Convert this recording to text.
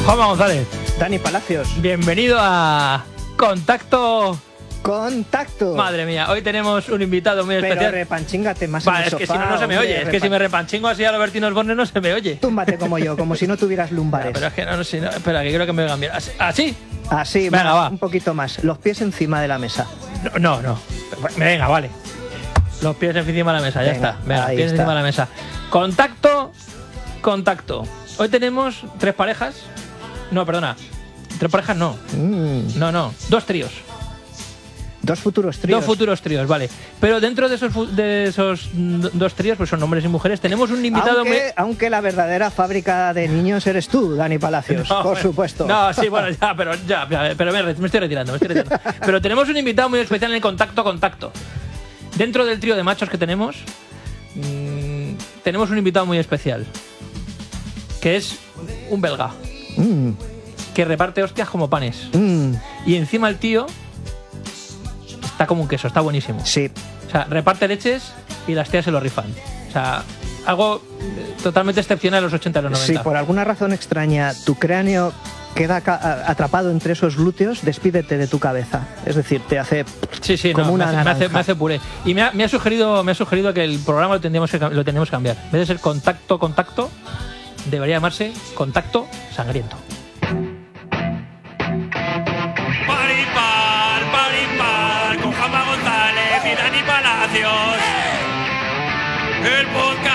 Juanma González. Dani Palacios. Bienvenido a Contacto. Madre mía, hoy tenemos un invitado muy especial. Pero repanchíngate más en el es sofá. que si no se me oye. Es que si me repanchingo así a lo Bertín Osborne no se me oye. Túmbate como yo, como si no tuvieras lumbares. Pero es que no, espera, que creo que me oigan bien. ¿Así? Así, venga, va. Un poquito más. Los pies encima de la mesa. No. Venga, vale. Los pies encima de la mesa, ya está. Venga, pies encima de la mesa. Contacto. Hoy tenemos 3 parejas. No, perdona. 3 parejas no. No. 2 tríos. 2 futuros tríos. 2 futuros tríos, vale. Pero dentro de esos 2 tríos, pues son hombres y mujeres, tenemos un invitado aunque la verdadera fábrica de niños eres tú, Dani Palacios, por supuesto. No, sí, bueno, pero me estoy retirando. Pero tenemos un invitado muy especial en el contacto. Dentro del trío de machos que tenemos un invitado muy especial, que es un belga, que reparte hostias como panes. Y encima el tío está como un queso, está buenísimo. Sí. O sea, reparte leches y las tías se lo rifan. O sea, algo totalmente excepcional en los 80 y los 90. Si por alguna razón extraña tu cráneo queda atrapado entre esos glúteos, despídete de tu cabeza. Es decir, te hace como una naranja. Me hace puré. Y me ha sugerido que el programa lo tendríamos que cambiar. En vez de ser contacto, debería llamarse Contacto Sangriento. Con Juanma González y Dani Palacios. El podcast